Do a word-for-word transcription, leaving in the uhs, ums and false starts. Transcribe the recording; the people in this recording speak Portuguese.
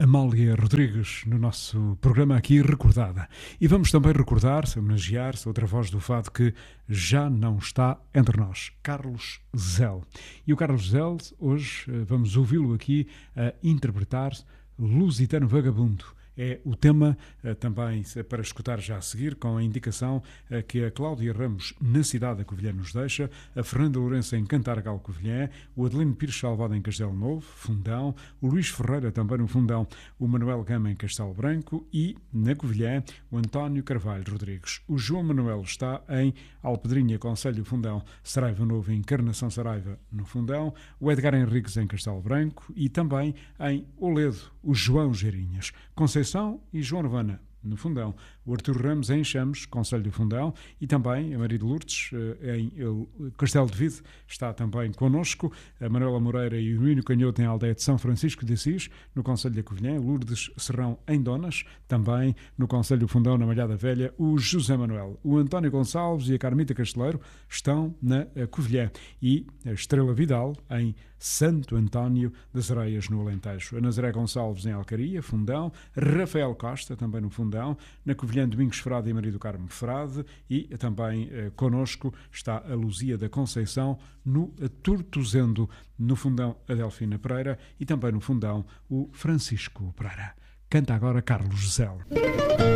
Amália Rodrigues no nosso programa aqui Recordada. E vamos também recordar-se, homenagear-se, outra voz do fado que já não está entre nós, Carlos Zell. E o Carlos Zell, hoje vamos ouvi-lo aqui a interpretar Lusitano Vagabundo. É o tema uh, também para escutar já a seguir, com a indicação uh, que a Cláudia Ramos na cidade da Covilhã nos deixa, a Fernanda Lourenço em Cantargal Covilhã, o Adelino Pires Salvado em Castelo Novo, Fundão, o Luís Ferreira também no Fundão, o Manuel Gama em Castelo Branco e, na Covilhã, o António Carvalho Rodrigues. O João Manuel está em Alpedrinha, Conselho Fundão, Saraiva Novo em Encarnação Saraiva no Fundão, o Edgar Henriques em Castelo Branco e também em Oledo, o João Geirinhas. Conceição e João Urbana, no Fundão. O Artur Ramos em Chames, Conselho do Fundão, e também a Maria de Lourdes em Castelo de Vide está também connosco. A Manuela Moreira e o Nuno Canhoto em Aldeia de São Francisco de Assis, no Conselho da Covilhã. Lourdes Serrão em Donas, também no Conselho do Fundão, na Malhada Velha. O José Manuel, o António Gonçalves e a Carmita Casteleiro estão na Covilhã. E a Estrela Vidal em Santo António das Areias, no Alentejo. A Nazaré Gonçalves em Alcaria, Fundão. Rafael Costa, também no Fundão. Na Covilhã, Domingos Frade e Maria do Carmo Frade. E também eh, connosco está a Luzia da Conceição, no Tortozendo, no Fundão, a Delfina Pereira. E também no Fundão, o Francisco Pereira. Canta agora Carlos Zell.